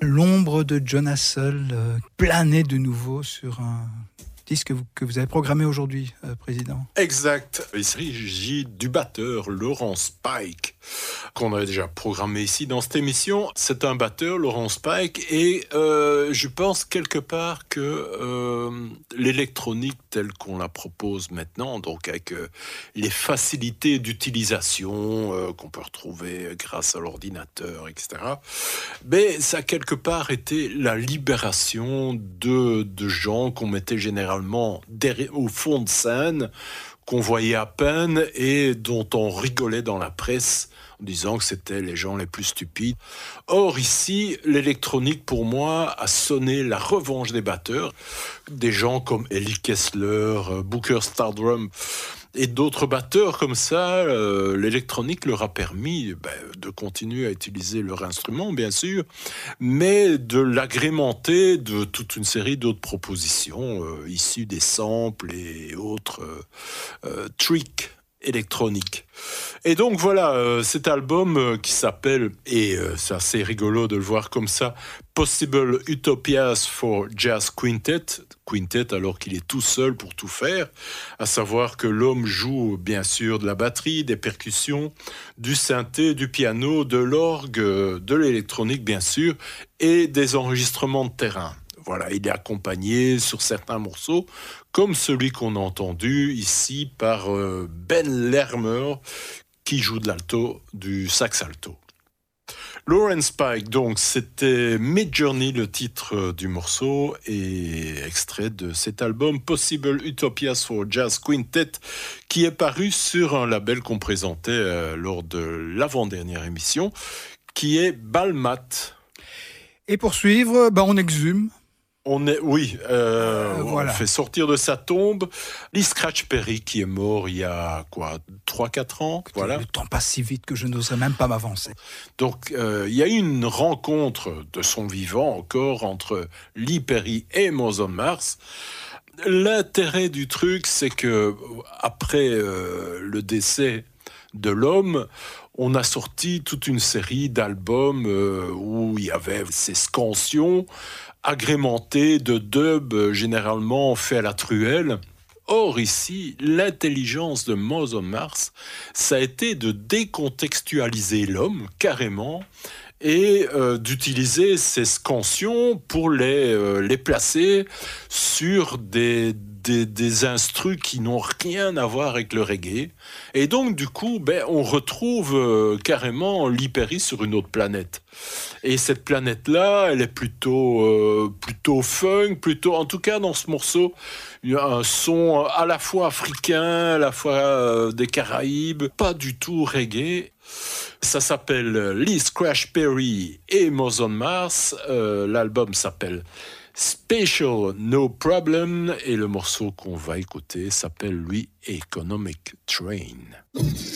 l'ombre de John Hassell planait de nouveau sur un disque que vous avez programmé aujourd'hui, Président. Exact. Il s'agit du batteur Laurence Pike, qu'on a déjà programmé ici dans cette émission. C'est un batteur, Laurence Pike, et je pense quelque part que l'électronique telle qu'on la propose maintenant, donc avec les facilités d'utilisation qu'on peut retrouver grâce à l'ordinateur, etc., mais ça a quelque part été la libération de gens qu'on mettait généralement au fond de scène, qu'on voyait à peine et dont on rigolait dans la presse en disant que c'était les gens les plus stupides. Or ici, l'électronique pour moi a sonné la revanche des batteurs, des gens comme Ellie Kessler, Booker Stardrum et d'autres batteurs comme ça. L'électronique leur a permis de continuer à utiliser leur instrument, bien sûr, mais de l'agrémenter de toute une série d'autres propositions issues des samples et autres tricks électroniques. Et donc voilà, cet album qui s'appelle, et c'est assez rigolo de le voir comme ça, Possible Utopias for Jazz Quintet alors qu'il est tout seul pour tout faire, à savoir que l'homme joue bien sûr de la batterie, des percussions, du synthé, du piano, de l'orgue, de l'électronique bien sûr, et des enregistrements de terrain. Voilà, il est accompagné sur certains morceaux, comme celui qu'on a entendu ici par Ben Lermer, qui joue de l'alto, du sax alto. Laurence Pike, donc, c'était Midjourney, le titre du morceau, et extrait de cet album Possible Utopias for Jazz Quintet, qui est paru sur un label qu'on présentait lors de l'avant-dernière émission, qui est Balmat. Et pour suivre, on exhume. On fait sortir de sa tombe Lee Scratch Perry, qui est mort il y a 3-4 ans. Voilà. Le temps passe si vite que je n'oserais même pas m'avancer. Donc il y a eu une rencontre de son vivant encore entre Lee Perry et Mozart Mars. L'intérêt du truc, c'est que après le décès de l'homme, on a sorti toute une série d'albums où il y avait ces scansions agrémentés de dubs généralement faits à la truelle. Or ici, l'intelligence de Mozart Mars, ça a été de décontextualiser l'homme carrément et d'utiliser ces scansions pour les placer sur des instrus qui n'ont rien à voir avec le reggae. Et donc, du coup, on retrouve carrément Lee Perry sur une autre planète. Et cette planète-là, elle est plutôt funk, en tout cas, dans ce morceau, il y a un son à la fois africain, à la fois des Caraïbes, pas du tout reggae. Ça s'appelle Lee Scratch Perry et Mozart Mars. L'album s'appelle Special No Problem et le morceau qu'on va écouter s'appelle lui Economic Train.